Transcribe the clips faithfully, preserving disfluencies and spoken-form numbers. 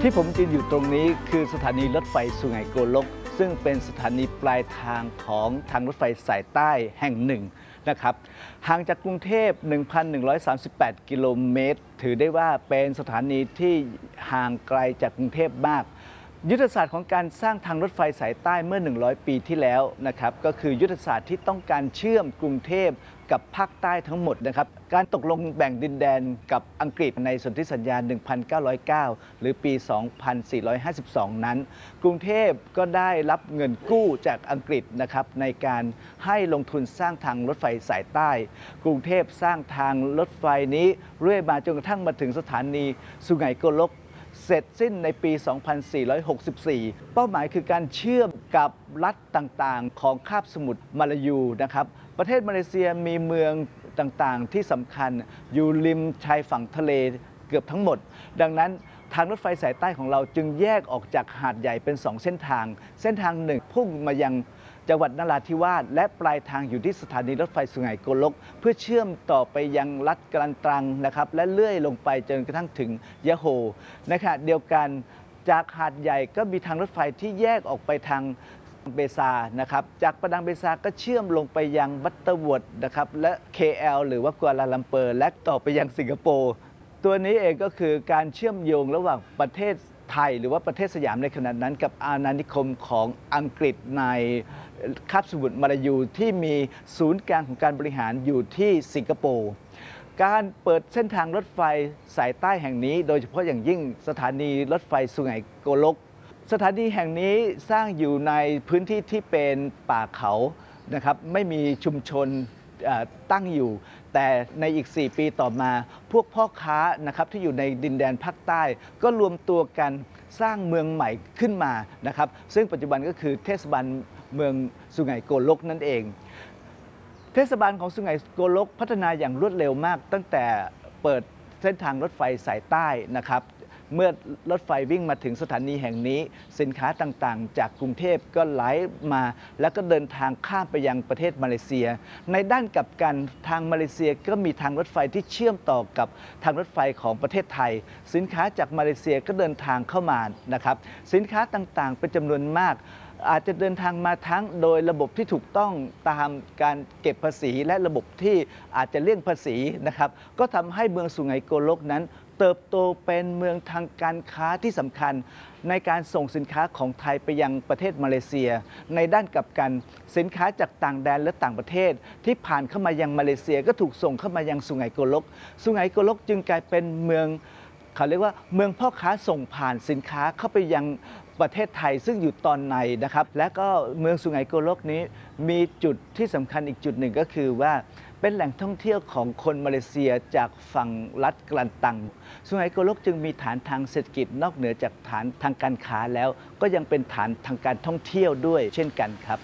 ที่ผมยืนอยู่ตรงนี้คือสถานีรถไฟสุไหงโกลกซึ่งเป็นสถานีปลายทางของทางรถไฟสายใต้แห่งหนึ่งนะครับห่างจากกรุงเทพ หนึ่งพันหนึ่งร้อยสามสิบแปด กิโลเมตรถือได้ว่าเป็นสถานีที่ห่างไกลจากกรุงเทพมากยุทธศาสตร์ของการสร้างทางรถไฟสายใต้เมื่อหนึ่งร้อยปีที่แล้วนะครับก็คือยุทธศาสตร์ที่ต้องการเชื่อมกรุงเทพกับภาคใต้ทั้งหมดนะครับการตกลงแบ่งดินแดนกับอังกฤษในสนธิสัญญา หนึ่งพันเก้าร้อยเก้า หรือปี สองพันสี่ร้อยห้าสิบสอง นั้นกรุงเทพก็ได้รับเงินกู้จากอังกฤษนะครับในการให้ลงทุนสร้างทางรถไฟสายใต้กรุงเทพสร้างทางรถไฟนี้เรื่อยมาจนกระทั่งมาถึงสถานีสุไหงโกลกเสร็จสิ้นในปี สองพันสี่ร้อยหกสิบสี่ เป้าหมายคือการเชื่อมกับรัฐต่างๆของคาบสมุทรมาลายูนะครับประเทศมาเลเซียมีเมืองต่างๆที่สำคัญอยู่ริมชายฝั่งทะเลเกือบทั้งหมดดังนั้นทางรถไฟสายใต้ของเราจึงแยกออกจากหาดใหญ่เป็นสองเส้นทางเส้นทางหนึ่งพุ่งมายังจังหวัดนราธิวาสและปลายทางอยู่ที่สถานีรถไฟสุไหงโกลกเพื่อเชื่อมต่อไปยังรัฐกรันตรังนะครับและเลื่อยลงไปจนกระทั่งถึงยะโฮในขณะเดียวกันจากหาดใหญ่ก็มีทางรถไฟที่แยกออกไปทางเบซานะครับจากประดังเบซาก็เชื่อมลงไปยังบัตเตอร์วอร์ดนะครับและ เค แอล หรือว่ากัวลาลัมเปอร์และต่อไปยังสิงคโปร์ตัวนี้เองก็คือการเชื่อมโยงระหว่างประเทศไทยหรือว่าประเทศสยามในขณะนั้นกับอาณานิคมของอังกฤษในคาบสมุทรมาลายูที่มีศูนย์กลางของการบริหารอยู่ที่สิงคโปร์การเปิดเส้นทางรถไฟสายใต้แห่งนี้โดยเฉพาะอย่างยิ่งสถานีรถไฟสุไหงโกลกสถานีแห่งนี้สร้างอยู่ในพื้นที่ที่เป็นป่าเขานะครับไม่มีชุมชนตั้งอยู่แต่ในอีกสี่ปีต่อมาพวกพ่อค้านะครับที่อยู่ในดินแดนภาคใต้ก็รวมตัวกันสร้างเมืองใหม่ขึ้นมานะครับซึ่งปัจจุบันก็คือเทศบาลเมืองสุไหงโกลกนั่นเองเทศบาลของสุไหงโกลกพัฒนาอย่างรวดเร็วมากตั้งแต่เปิดเส้นทางรถไฟสายใต้นะครับเมื่อรถไฟวิ่งมาถึงสถานีแห่งนี้สินค้าต่างๆจากกรุงเทพก็ไหลมาแล้วก็เดินทางข้ามไปยังประเทศมาเลเซียในด้านกลับกันทางมาเลเซียก็มีทางรถไฟที่เชื่อมต่อกับทางรถไฟของประเทศไทยสินค้าจากมาเลเซียก็เดินทางเข้ามานะครับสินค้าต่างๆเป็นจำนวนมากอาจจะเดินทางมาทั้งโดยระบบที่ถูกต้องตามการเก็บภาษีและระบบที่อาจจะเลี่ยงภาษีนะครับก็ทำให้เมืองสุไหงโกลกนั้นเติบโตเป็นเมืองทางการค้าที่สำคัญในการส่งสินค้าของไทยไปยังประเทศมาเลเซียในด้านกลับกันสินค้าจากต่างแดนและต่างประเทศที่ผ่านเข้ามายังมาเลเซียก็ถูกส่งเข้ามายังสุไหงโกลกสุไหงโกลกจึงกลายเป็นเมืองเขาเรียกว่าเมืองพ่อค้าส่งผ่านสินค้าเข้าไปยังประเทศไทยซึ่งอยู่ตอนในนะครับและก็เมืองสุไหงโกลกนี้มีจุดที่สำคัญอีกจุดหนึ่งก็คือว่าเป็นแหล่งท่องเที่ยวของคนมาเลเซียจากฝั่งรัฐกลันตังสุไหงโกลกจึงมีฐานทางเศรษฐกิจนอกเหนือจากฐานทางการค้าแล้วก็ยังเป็นฐานทางการท่องเที่ยวด้วยเช่นกันครับ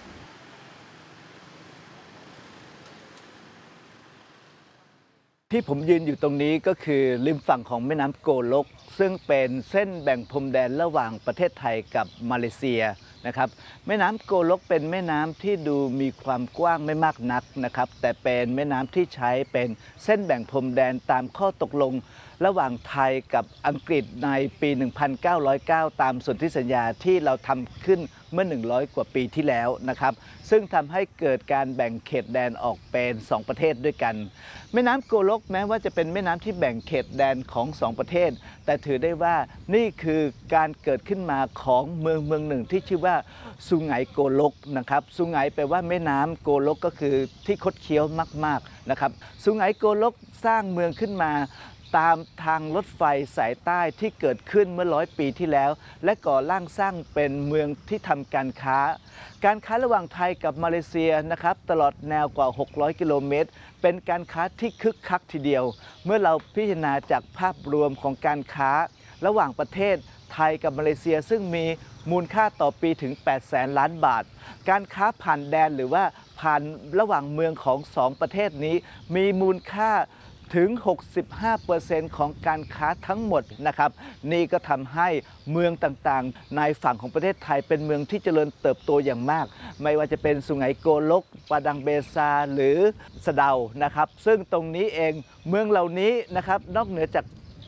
ที่ผมยืนอยู่ตรงนี้ก็คือริมฝั่งของแม่น้ำโกลกซึ่งเป็นเส้นแบ่งพรมแดนระหว่างประเทศไทยกับมาเลเซียนะครับแม่น้ำโกลกเป็นแม่น้ำที่ดูมีความกว้างไม่มากนักนะครับแต่เป็นแม่น้ำที่ใช้เป็นเส้นแบ่งพรมแดนตามข้อตกลงระหว่างไทยกับอังกฤษในปี หนึ่งพันเก้าร้อยเก้า ตามสนธิสัญญาที่เราทำขึ้นเมื่อหนึ่งร้อยกว่าปีที่แล้วนะครับซึ่งทำให้เกิดการแบ่งเขตแดนออกเป็นสองประเทศด้วยกันแม่น้ำโกลกแม้ว่าจะเป็นแม่น้ำที่แบ่งเขตแดนของสองประเทศแต่ถือได้ว่านี่คือการเกิดขึ้นมาของเมืองเมืองหนึ่งที่ชื่อว่าสุไหงโกลกนะครับสุไหงแปลว่าแม่น้ำโกลกก็คือที่คดเคี้ยวมากๆนะครับสุไหงโกลกสร้างเมืองขึ้นมาตามทางรถไฟสายใต้ที่เกิดขึ้นเมื่อร้อยปีที่แล้วและก่อร่างสร้างเป็นเมืองที่ทำการค้าการค้าระหว่างไทยกับมาเลเซียนะครับตลอดแนวกว่าหกร้อยกิโลเมตรเป็นการค้าที่คึกคักทีเดียวเมื่อเราพิจารณาจากภาพรวมของการค้าระหว่างประเทศไทยกับมาเลเซียซึ่งมีมูลค่าต่อปีถึงแปดแสนล้านบาทการค้าผ่านแดนหรือว่าผ่านระหว่างเมืองของสองประเทศนี้มีมูลค่าถึง หกสิบห้าเปอร์เซ็นต์ ของการค้าทั้งหมดนะครับนี่ก็ทำให้เมืองต่างๆในฝั่งของประเทศไทยเป็นเมืองที่เจริญเติบโตอย่างมากไม่ว่าจะเป็นสุไหงโกลกปาดังเบซาหรือสะเดานะครับซึ่งตรงนี้เองเมืองเหล่านี้นะครับนอกเหนือจาก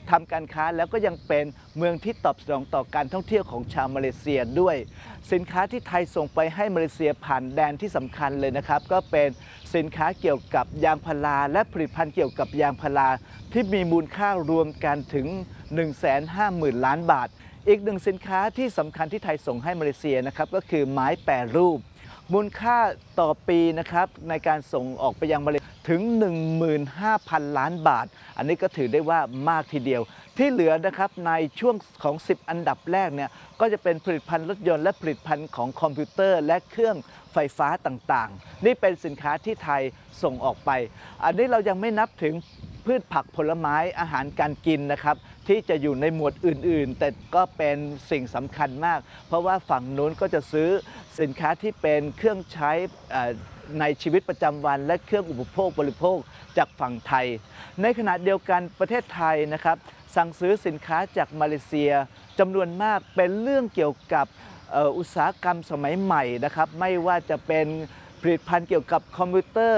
ทำการค้าแล้วก็ยังเป็นเมืองที่ตอบสนองต่อการท่องเที่ยวของชาวมาเลเซียด้วย สินค้าที่ไทยส่งไปให้มาเลเซียผ่านแดนที่สำคัญเลยนะครับก็เป็นสินค้าเกี่ยวกับยางพาราและผลิตภัณฑ์เกี่ยวกับยางพาราที่มีมูลค่ารวมกันถึง หนึ่งแสนห้าหมื่น ล้านบาทอีกหนึ่งสินค้าที่สำคัญที่ไทยส่งให้มาเลเซียนะครับก็คือไม้แปรรูปมูลค่าต่อปีนะครับในการส่งออกไปยังมาเลเซียถึง หนึ่งหมื่นห้าพัน ล้านบาทอันนี้ก็ถือได้ว่ามากทีเดียวที่เหลือนะครับในช่วงของสิบอันดับแรกเนี่ยก็จะเป็นผลิตภัณฑ์รถยนต์และผลิตภัณฑ์ของคอมพิวเตอร์และเครื่องไฟฟ้าต่างๆนี่เป็นสินค้าที่ไทยส่งออกไปอันนี้เรายังไม่นับถึงพืชผักผลไม้อาหารการกินนะครับที่จะอยู่ในหมวดอื่นๆแต่ก็เป็นสิ่งสำคัญมากเพราะว่าฝั่งนู้นก็จะซื้อสินค้าที่เป็นเครื่องใช้ในชีวิตประจำวันและเครื่องอุปโภคบริโภคจากฝั่งไทยในขณะเดียวกันประเทศไทยนะครับสั่งซื้อสินค้าจากมาเลเซียจำนวนมากเป็นเรื่องเกี่ยวกับอุตสาหกรรมสมัยใหม่นะครับไม่ว่าจะเป็นผลิตภัณฑ์เกี่ยวกับคอมพิวเตอร์